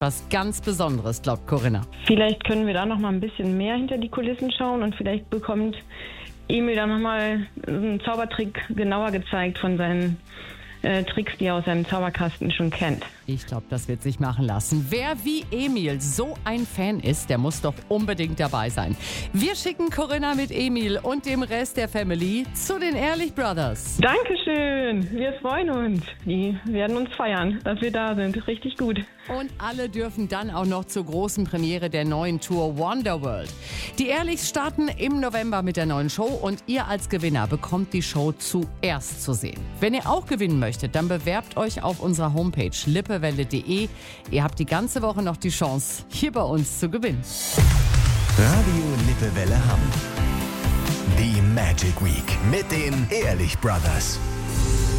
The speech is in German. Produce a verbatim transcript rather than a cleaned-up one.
Was ganz Besonderes, glaubt Corinna. Vielleicht können wir da noch mal ein bisschen mehr hinter die Kulissen schauen und vielleicht bekommt Emil dann noch mal einen Zaubertrick genauer gezeigt von seinen äh, Tricks, die er aus seinem Zauberkasten schon kennt. Ich glaube, das wird sich machen lassen. Wer wie Emil so ein Fan ist, der muss doch unbedingt dabei sein. Wir schicken Corinna mit Emil und dem Rest der Family zu den Ehrlich Brothers. Dankeschön, wir freuen uns. Die werden uns feiern, dass wir da sind. Richtig gut. Und alle dürfen dann auch noch zur großen Premiere der neuen Tour Wonderworld. Die Ehrlichs starten im November mit der neuen Show und ihr als Gewinner bekommt die Show zuerst zu sehen. Wenn ihr auch gewinnen möchtet, dann bewerbt euch auf unserer Homepage lippewelle punkt de. Ihr habt die ganze Woche noch die Chance, hier bei uns zu gewinnen. Radio Lippewelle Hamm. Die Magic Week mit den Ehrlich Brothers.